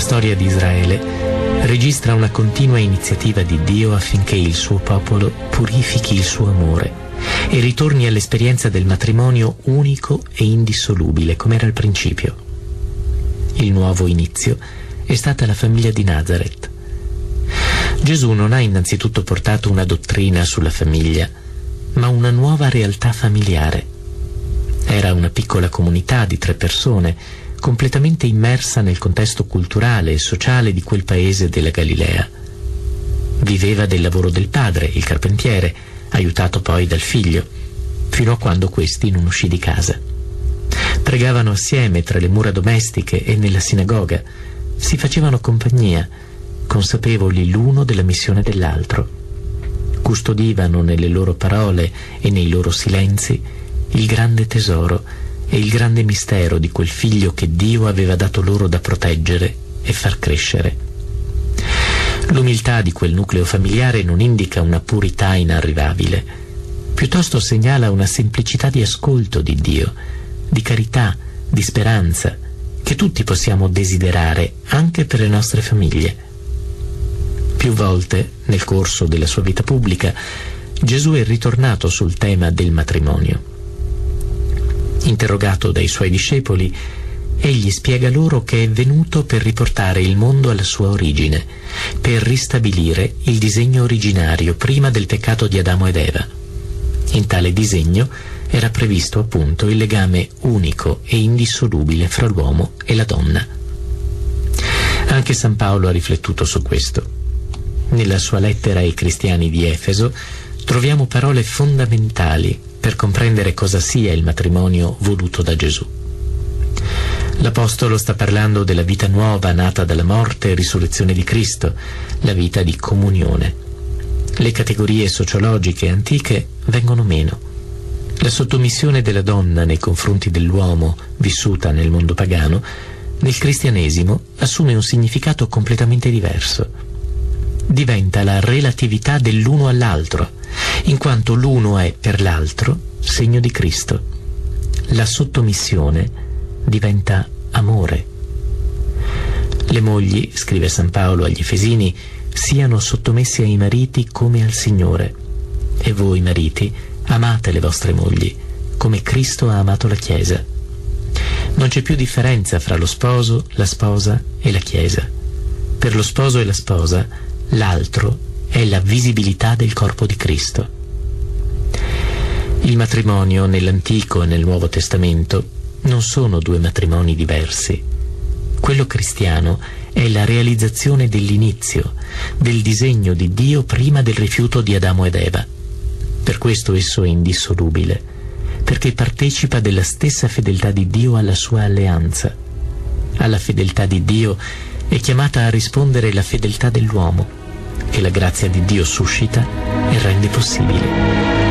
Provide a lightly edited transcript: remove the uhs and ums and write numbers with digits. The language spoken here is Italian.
storia di Israele registra una continua iniziativa di Dio affinché il suo popolo purifichi il suo amore e ritorni all'esperienza del matrimonio unico e indissolubile come era al principio. Il nuovo inizio è stata la famiglia di Nazareth. Gesù non ha innanzitutto portato una dottrina sulla famiglia, ma una nuova realtà familiare. Era una piccola comunità di 3 persone, completamente immersa nel contesto culturale e sociale di quel paese della Galilea. Viveva del lavoro del padre, il carpentiere, aiutato poi dal figlio, fino a quando questi non uscì di casa. Pregavano assieme tra le mura domestiche e nella sinagoga, si facevano compagnia, consapevoli l'uno della missione dell'altro. Custodivano nelle loro parole e nei loro silenzi il grande tesoro e il grande mistero di quel figlio che Dio aveva dato loro da proteggere e far crescere. L'umiltà di quel nucleo familiare non indica una purità inarrivabile, piuttosto segnala una semplicità di ascolto di Dio, di carità, di speranza, che tutti possiamo desiderare anche per le nostre famiglie. Più volte, nel corso della sua vita pubblica, Gesù è ritornato sul tema del matrimonio. Interrogato dai suoi discepoli, egli spiega loro che è venuto per riportare il mondo alla sua origine, per ristabilire il disegno originario prima del peccato di Adamo ed Eva. In tale disegno era previsto appunto il legame unico e indissolubile fra l'uomo e la donna. Anche San Paolo ha riflettuto su questo. Nella sua lettera ai cristiani di Efeso troviamo parole fondamentali per comprendere cosa sia il matrimonio voluto da Gesù. L'Apostolo sta parlando della vita nuova nata dalla morte e risurrezione di Cristo, la vita di comunione. Le categorie sociologiche antiche vengono meno. La sottomissione della donna nei confronti dell'uomo, vissuta nel mondo pagano, nel cristianesimo assume un significato completamente diverso. Diventa la relatività dell'uno all'altro, in quanto l'uno è per l'altro segno di Cristo. La sottomissione diventa amore. Le mogli, scrive San Paolo agli Efesini, siano sottomessi ai mariti come al Signore. E voi, mariti, amate le vostre mogli, come Cristo ha amato la Chiesa. Non c'è più differenza fra lo sposo, la sposa e la Chiesa. Per lo sposo e la sposa, l'altro è la visibilità del corpo di Cristo. Il matrimonio nell'Antico e nel Nuovo Testamento non sono 2 matrimoni diversi. Quello cristiano è la realizzazione dell'inizio, del disegno di Dio prima del rifiuto di Adamo ed Eva. Per questo esso è indissolubile, perché partecipa della stessa fedeltà di Dio alla sua alleanza. Alla fedeltà di Dio è chiamata a rispondere la fedeltà dell'uomo, che la grazia di Dio suscita e rende possibile.